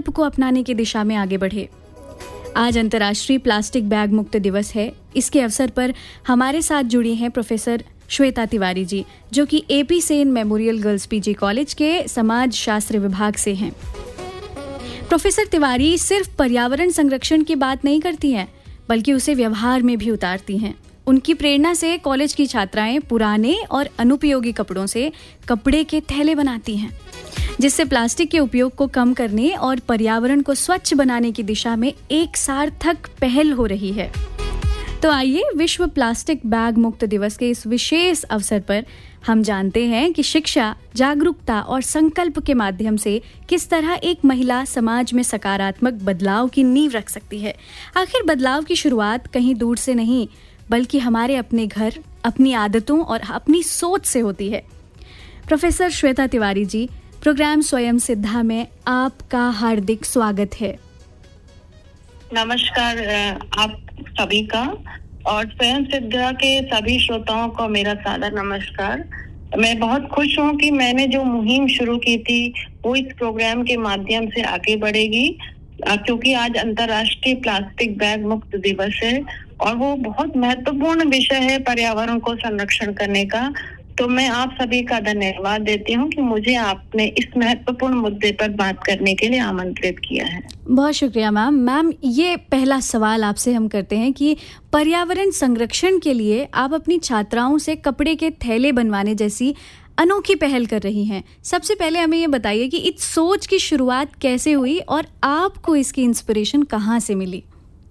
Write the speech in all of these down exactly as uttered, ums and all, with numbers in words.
संकल्प को अपनाने की दिशा में आगे बढ़े। आज अंतर्राष्ट्रीय प्लास्टिक बैग मुक्त दिवस है। इसके अवसर पर हमारे साथ जुड़ी हैं प्रोफेसर श्वेता तिवारी जी, जो कि AP Sen memorial girls PG college के समाज शास्त्र विभाग से हैं। प्रोफेसर तिवारी सिर्फ पर्यावरण संरक्षण की बात नहीं करती हैं, बल्कि उसे व्यवहार में भी उतारती हैं। उनकी प्रेरणा से कॉलेज की छात्राएं पुराने और अनुपयोगी कपड़ों से कपड़े के थैले बनाती हैं, जिससे प्लास्टिक के उपयोग को कम करने और पर्यावरण को स्वच्छ बनाने की दिशा में एक सार्थक पहल हो रही है। तो आइए विश्व प्लास्टिक बैग मुक्त दिवस के इस विशेष अवसर पर हम जानते हैं कि शिक्षा, जागरूकता और संकल्प के माध्यम से किस तरह एक महिला समाज में सकारात्मक बदलाव की नींव रख सकती है। आखिर बदलाव की शुरुआत कहीं दूर से नहीं, बल्कि हमारे अपने घर, अपनी आदतों और अपनी सोच से होती है। प्रोफेसर श्वेता तिवारी जी, प्रोग्राम स्वयं सिद्धा में आपका हार्दिक स्वागत है। नमस्कार आप सभी का, और स्वयं सिद्धा के सभी श्रोताओं को मेरा सादर नमस्कार। मैं बहुत खुश हूँ कि मैंने जो मुहिम शुरू की थी वो इस प्रोग्राम के माध्यम से आगे बढ़ेगी, क्योंकि आज अंतर्राष्ट्रीय प्लास्टिक बैग मुक्त दिवस है और वो बहुत महत्वपूर्ण विषय है पर्यावरण को संरक्षण करने का। तो मैं आप सभी का धन्यवाद देती हूँ कि मुझे आपने इस महत्वपूर्ण मुद्दे पर बात करने के लिए आमंत्रित किया है। बहुत शुक्रिया मैम। मैम, ये पहला सवाल आपसे हम करते हैं कि पर्यावरण संरक्षण के लिए आप अपनी छात्राओं से कपड़े के थैले बनवाने जैसी अनोखी पहल कर रही हैं। सबसे पहले हमें ये बताइए कि इस सोच की शुरुआत कैसे हुई और आपको इसकी इंस्पिरेशन कहाँ से मिली?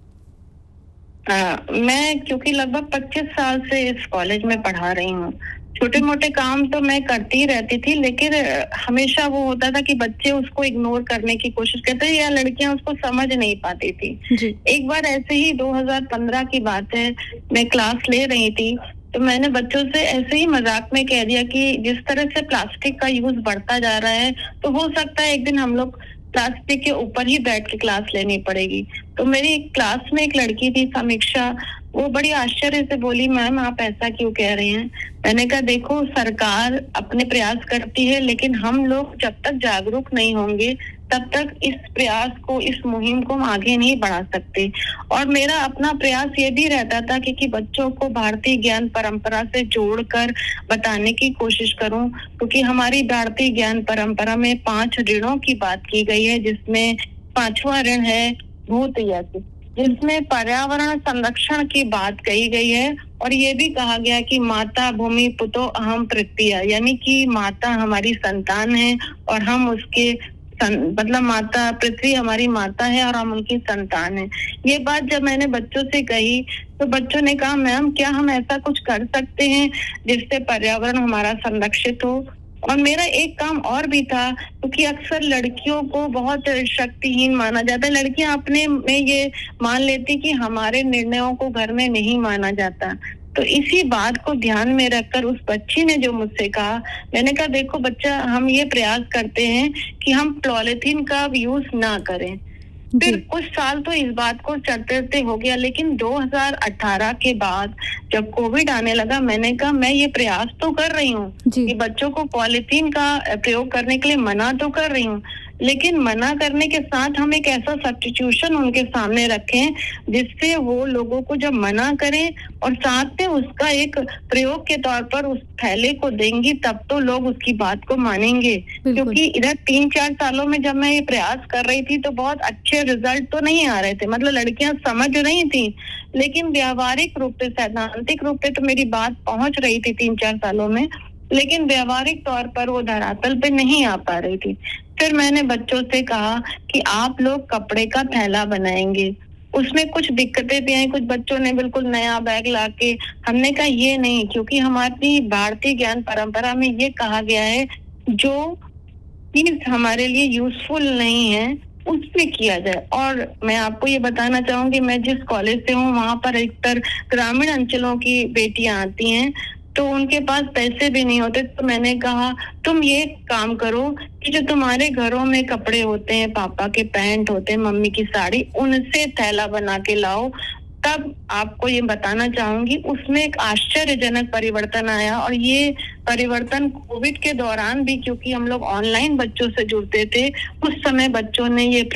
आ, मैं क्योंकि लगभग पच्चीस साल से इस कॉलेज में पढ़ा रही हूँ। छोटे मोटे काम तो मैं करती ही रहती थी, लेकिन हमेशा वो होता था कि बच्चे उसको इग्नोर करने की कोशिश करते या लड़कियां उसको समझ नहीं पाती थी जी। एक बार ऐसे ही दो हज़ार पंद्रह की बात है, मैं क्लास ले रही थी तो मैंने बच्चों से ऐसे ही मजाक में कह दिया कि जिस तरह से प्लास्टिक का यूज बढ़ता जा रहा है तो हो सकता है एक दिन हम लोग प्लास्टिक के ऊपर ही बैठ के क्लास लेनी पड़ेगी। तो मेरी क्लास में एक लड़की थी, समीक्षा, वो बड़ी आश्चर्य से बोली, मैम आप ऐसा क्यों कह रहे हैं? मैंने कहा देखो, सरकार अपने प्रयास करती है, लेकिन हम लोग जब तक जागरूक नहीं होंगे तब तक इस प्रयास को, इस मुहिम को हम आगे नहीं बढ़ा सकते। और मेरा अपना प्रयास ये भी रहता था कि, कि बच्चों को भारतीय ज्ञान परंपरा से जोड़कर बताने की कोशिश करूं, क्योंकि हमारी भारतीय ज्ञान परंपरा में पांच ऋणों की बात की गई है, जिसमें पांचवा ऋण है भूत यज्ञ, जिसमें पर्यावरण संरक्षण की बात कही गई है। और ये भी कहा गया कि माता भूमि पुतो अहम पृथ्वी, यानी कि माता हमारी संतान है और हम उसके मतलब माता पृथ्वी हमारी माता है और हम उनकी संतान है। ये बात जब मैंने बच्चों से कही तो बच्चों ने कहा, मैम क्या हम ऐसा कुछ कर सकते हैं जिससे पर्यावरण हमारा संरक्षित हो? और मेरा एक काम और भी था, क्योंकि अक्सर लड़कियों को बहुत शक्तिहीन माना जाता है। लड़कियां अपने में ये मान लेती कि हमारे निर्णयों को घर में नहीं माना जाता। तो इसी बात को ध्यान में रखकर उस बच्ची ने जो मुझसे कहा, मैंने कहा देखो बच्चा, हम ये प्रयास करते हैं कि हम पॉलीथीन का यूज ना करें। फिर कुछ साल तो इस बात को चलते हो गया, लेकिन दो हज़ार अठारह के बाद जब कोविड आने लगा, मैंने कहा मैं ये प्रयास तो कर रही हूँ कि बच्चों को पॉलीथीन का प्रयोग करने के लिए मना तो कर रही हूँ, लेकिन मना करने के साथ हम एक ऐसा सब्स्टिट्यूशन उनके सामने रखें जिससे वो लोगों को जब मना करें और साथ में उसका एक प्रयोग के तौर पर उस थैले को देंगी, तब तो लोग उसकी बात को मानेंगे। क्योंकि इधर तीन चार सालों में जब मैं ये प्रयास कर रही थी तो बहुत अच्छे रिजल्ट तो नहीं आ रहे थे, मतलब लड़कियां समझ रही थी, लेकिन व्यावहारिक रूप से, सैद्धांतिक रूप से तो मेरी बात पहुंच रही थी तीन चार सालों में, लेकिन व्यावहारिक तौर पर वो धरातल पे नहीं आ पा रही थी। फिर मैंने बच्चों से कहा कि आप लोग कपड़े का थैला बनाएंगे। उसमें कुछ दिक्कतें भी आई, कुछ बच्चों ने बिल्कुल नया बैग लाके, हमने कहा ये नहीं, क्योंकि हमारी भारतीय ज्ञान परंपरा में ये कहा गया है जो चीज हमारे लिए यूजफुल नहीं है उस पे किया जाए। और मैं आपको ये बताना चाहूंगी, मैं जिस कॉलेज से हूँ वहां पर अधिकतर ग्रामीण अंचलों की बेटियां आती हैं, तो उनके पास पैसे भी नहीं होते। तो मैंने कहा तुम ये काम करो कि जो तुम्हारे घरों में कपड़े होते हैं, पापा के पैंट होते हैं, मम्मी की साड़ी, उनसे थैला बना के लाओ। तब आपको ये बताना चाहूंगी, उसमें एक आश्चर्यजनक परिवर्तन आया। और ये परिवर्तन कोविड के दौरान भी, क्योंकि हम लोग ऑनलाइन बच्चों से जुड़ते थे, उस समय बच्चों ने ये